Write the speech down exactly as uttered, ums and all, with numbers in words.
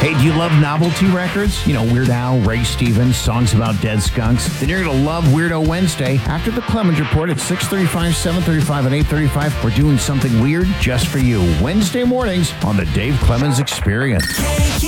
Hey, do you love novelty records? You know, Weird Al, Ray Stevens, songs about dead skunks? Then you're going to love Weirdo Wednesday. After the Clemens Report at six thirty-five, seven thirty-five, and eight thirty-five, we're doing something weird just for you. Wednesday mornings on the Dave Clemens Experience.